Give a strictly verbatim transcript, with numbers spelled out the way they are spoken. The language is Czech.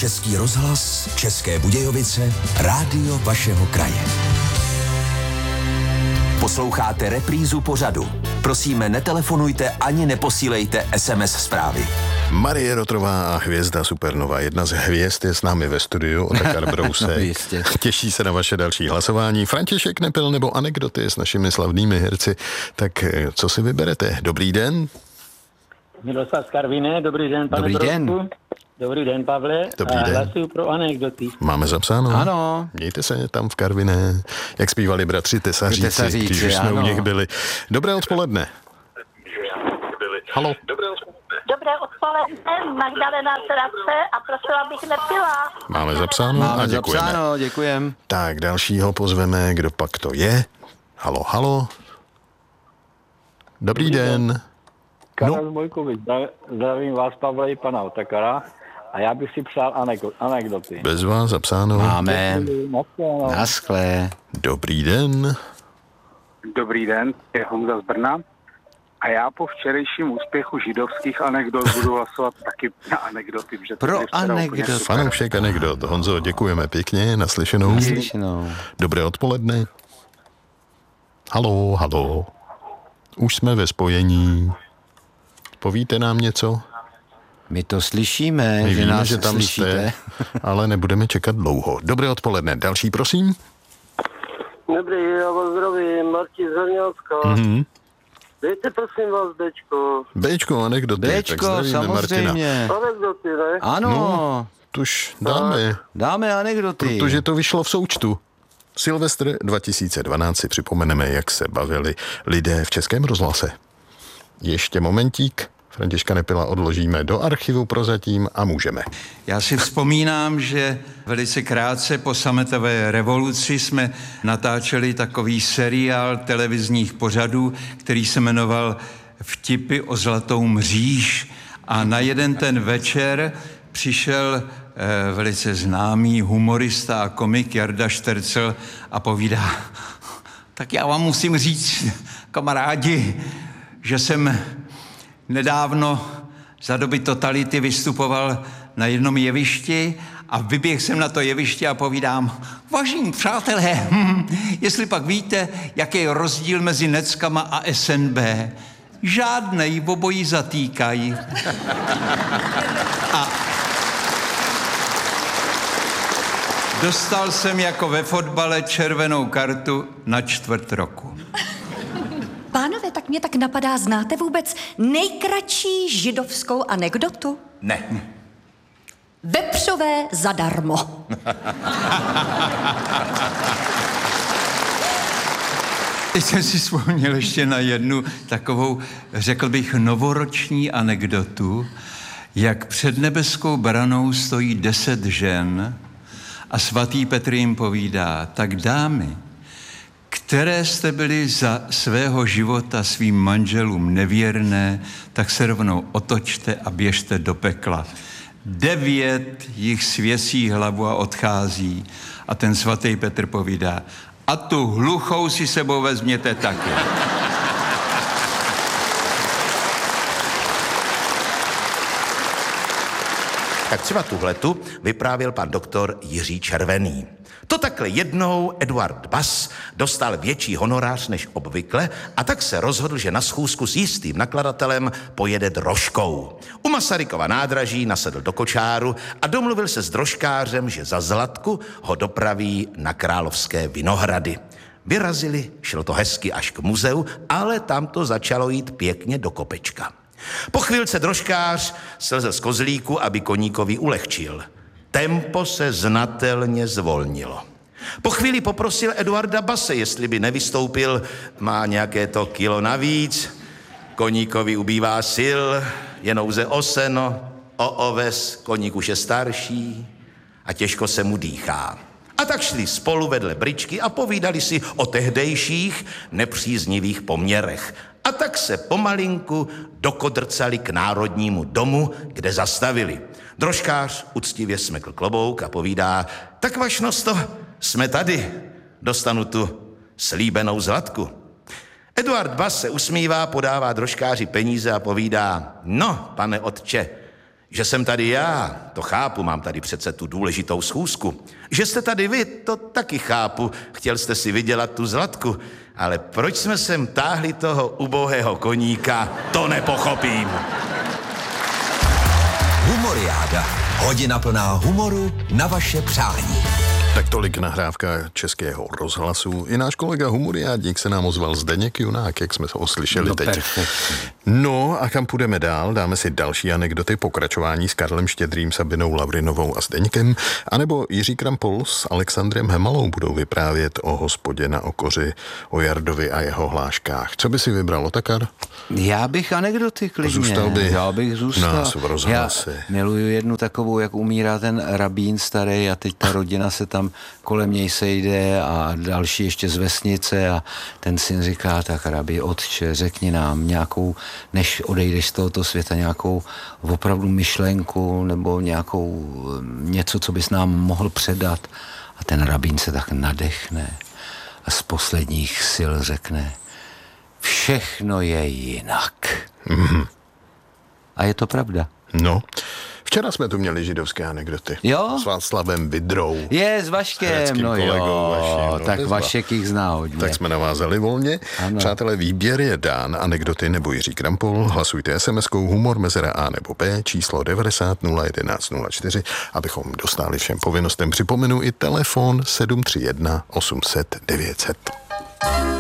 Český rozhlas, České Budějovice, rádio vašeho kraje. Posloucháte reprízu pořadu. Prosíme, netelefonujte ani neposílejte es em es zprávy. Marie Rotrová a hvězda Supernova. Jedna z hvězd je s námi ve studiu, Otakar Brouse. Těší se na vaše další hlasování. František Nepil nebo anekdoty s našimi slavnými herci. Tak co si vyberete? Dobrý den. Miloslav z Karviné, dobrý den, pane Dobrý den. Brousku. Dobrý den, Pavle. Dobrý a den. hlasuju pro anekdoty. Máme zapsáno? Ano. Mějte se tam v Karviné, jak zpívali bratři Tesaříci, Tesaříci, když už jsme ano. u nich byli. Dobré odpoledne. Halo. Dobré odpoledne, Magdalena Zradce a prosila bych Nepila. Máme zapsáno Máme a děkujeme. zapsáno, děkujem. Tak dalšího pozveme, kdo pak to je. Halo, halo. Dobrý, Dobrý den. den. Karel no. Mojkovič, zdravím vás, Pavle, i pana Otakara. A já bych si přál anek- anekdoty. Bez vás zapsáno. Máme. Naschle. Naschle. Dobrý den. Dobrý den, je Honza z Brna. A já po včerejším úspěchu židovských anekdot budu hlasovat taky na anekdoty. Že Pro to je včera úplně anekdoty. super. Fanoušek anekdot. Honzo, děkujeme pěkně, naslyšenou. Naslyšenou. Dobré odpoledne. Halo, halo. Už jsme ve spojení. Povíte nám něco? My to slyšíme, My že víme, nás že tam slyšíte. jste, ale nebudeme čekat dlouho. Dobré odpoledne. Další, prosím. Dobrý, já vás zdravím, Martin z Hrňácka. Mhm. Dejte prosím vás Bčko. Bčko, anekdoty. tak Bčko, zdravíme Martina. samozřejmě. Anekdoty, ne? Ano, No. Tuž dáme, dáme anekdoty. protože to vyšlo v součtu. Silvestr dva tisíce dvanáct si připomeneme, jak se bavili lidé v Českém rozhlase. Ještě momentík. Františka Nepila odložíme do archivu prozatím a můžeme. Já si vzpomínám, že velice krátce po sametové revoluci jsme natáčeli takový seriál televizních pořadů, který se jmenoval Vtipy o zlatou mříž. A na jeden ten večer přišel eh, velice známý humorista a komik Jarda Štercel a povídá: tak já vám musím říct, kamarádi, že jsem nedávno za doby totality vystupoval na jednom jevišti a vyběhl jsem na to jeviště a povídám: vážení přátelé, hm, jestli pak víte, jaký je rozdíl mezi Neckama a es en bé. Žádnej, obojí zatýkají. A dostal jsem jako ve fotbale červenou kartu na čtvrt roku. Pánové, tak mě tak napadá, znáte vůbec nejkratší židovskou anekdotu? Ne. Vepřové zadarmo. Teď jsem si vzpomněl ještě na jednu takovou, řekl bych, novoroční anekdotu, jak před nebeskou branou stojí deset žen a svatý Petr jim povídá: tak dámy, které jste byli za svého života svým manželům nevěrné, tak se rovnou otočte a běžte do pekla. Devět jich svěsí hlavu a odchází. A ten svatý Petr povídá: a tu hluchou si sebou vezměte taky. Tak třeba tuhletu vyprávěl pan doktor Jiří Červený. To takhle jednou Eduard Bass dostal větší honorář než obvykle a tak se rozhodl, že na schůzku s jistým nakladatelem pojede drožkou. U Masarykova nádraží nasedl do kočáru a domluvil se s drožkářem, že za Zlatku ho dopraví na Královské Vinohrady. Vyrazili, šlo to hezky až k muzeu, ale tam to začalo jít pěkně do kopečka. Po chvilce drožkář slezl z kozlíku, aby koníkovi ulehčil. Tempo se znatelně zvolnilo. Po chvíli poprosil Eduarda Base, jestli by nevystoupil, má nějaké to kilo navíc, koníkovi ubývá sil, je nouze o seno, o oves, koník už je starší a těžko se mu dýchá. A tak šli spolu vedle bričky a povídali si o tehdejších nepříznivých poměrech. A tak se pomalinku dokodrcali k Národnímu domu, kde zastavili. Drožkář uctivě smekl klobouk a povídá: tak vašnosto, jsme tady, dostanu tu slíbenou Zlatku. Eduard Bass se usmívá, podává drožkáři peníze a povídá: no, pane otče, Že jsem tady já, to chápu, mám tady přece tu důležitou schůzku. Že jste tady vy, to taky chápu, chtěl jste si vydělat tu zlatku. Ale proč jsme sem táhli toho ubohého koníka, to nepochopím. Humoriáda. Hodina plná humoru na vaše přání. Tak tolik nahrávka Českého rozhlasu. I náš kolega humoriádník se nám ozval Zdeněk Junák, jak jsme ho slyšeli no, teď. Perfektně. No a kam půjdeme dál? Dáme si další anekdoty, pokračování s Karlem Štědrým, Sabinou Lavrinovou a Zdeňkem, anebo Jiří Krampol s Alexandrem Hemalou budou vyprávět o hospodě na Okoři, o Jardovi a jeho hláškách. Co by si vybral, Otakar? Já bych anekdoty klidně. Zůstal by Já bych zůstal. nás v rozhlasi. Já miluju jednu takovou, jak umírá ten rabín starý a teď ta rodina se tam kolem něj sejde a další ještě z vesnice a ten syn říká, tak rabí, otče, řekni nám nějakou, než odejdeš z tohoto světa, nějakou opravdu myšlenku nebo nějakou něco, co bys nám mohl předat. A ten rabín se tak nadechne a z posledních sil řekne, všechno je jinak. Mm-hmm. A je to pravda. No, včera jsme tu měli židovské anekdoty. Jo? S Václavem Vidrou. Je, s Vaškem, no jo, vaším, no, tak bezva. Vašek jich zná hodně. Tak jsme navázali volně. Ano. Přátelé, výběr je dán, anekdoty nebo Jiří Krampol. Hlasujte es em eskou humor mezera A nebo B, číslo devadesát nula jedenáct nula čtyři, abychom dostali všem povinnostem. Připomenu i telefon sedm tři jedna osm set devět set.